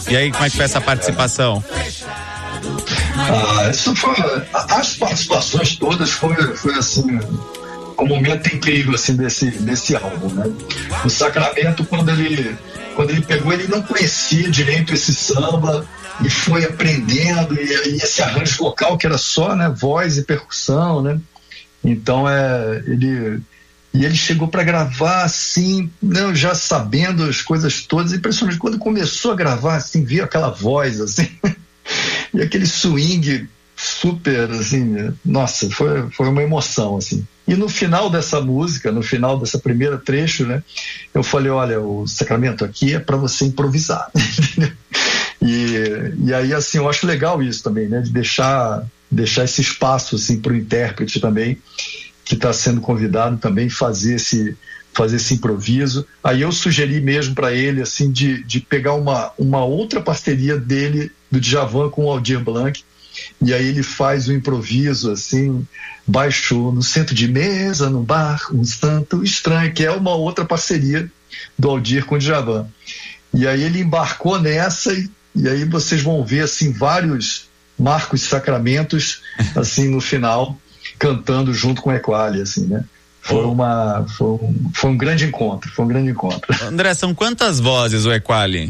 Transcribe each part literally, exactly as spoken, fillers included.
E aí, como é que foi essa participação? Ah, isso foi, as participações todas foi, foi assim, um momento incrível assim, desse, desse álbum, né? O Sacramento, quando ele, quando ele pegou, ele não conhecia direito esse samba e foi aprendendo, e, e esse arranjo vocal que era só, né, voz e percussão, né? Então é, ele, e ele chegou para gravar assim, não, já sabendo as coisas todas, impressionante. Quando começou a gravar, assim, viu aquela voz assim. E aquele swing super, assim, nossa, foi, foi uma emoção, assim. E no final dessa música, no final dessa primeira trecho, né, eu falei, olha, o Sacramento aqui é para você improvisar, entendeu? E, e aí, assim, eu acho legal isso também, né, de deixar, deixar esse espaço, assim, para o intérprete também, que está sendo convidado também fazer esse, fazer esse improviso. Aí eu sugeri mesmo para ele, assim, de, de pegar uma, uma outra parceria dele, do Djavan com o Aldir Blanc, e aí ele faz o improviso, assim, baixo no centro de mesa, no bar, um tanto estranho, que é uma outra parceria do Aldir com o Djavan. E aí ele embarcou nessa, e, e aí vocês vão ver, assim, vários Marcos Sacramentos, assim, no final, cantando junto com o Equali, assim, né? Foi, uma, foi, um, foi um grande encontro, foi um grande encontro. André, são quantas vozes o Equali?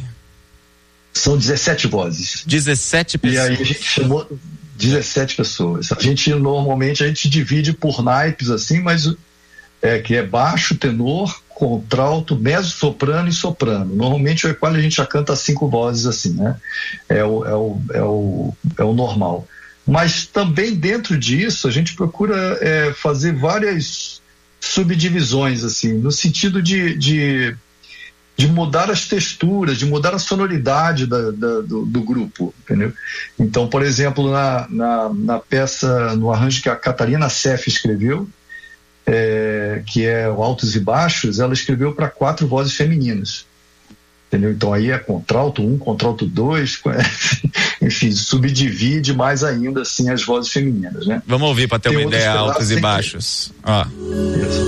São dezessete vozes. dezessete pessoas. E aí a gente chamou dezessete pessoas. A gente, normalmente, a gente divide por naipes, assim, mas é, que é baixo, tenor, contralto, mezzo-soprano e soprano. Normalmente o Equali a gente já canta cinco vozes, assim, né? É o, é o, é o, é o normal. Mas também dentro disso a gente procura é, fazer várias subdivisões, assim, no sentido de, de, de mudar as texturas, de mudar a sonoridade da, da, do, do grupo, entendeu? Então, por exemplo, na, na, na peça, no arranjo que a Catarina Seff escreveu, é, que é o Altos e Baixos, ela escreveu para quatro vozes femininas. Entendeu? Então aí é contralto um, contralto dois, enfim, subdivide mais ainda assim as vozes femininas, né? Vamos ouvir para ter Tem uma ideia, altos e baixos. Ó.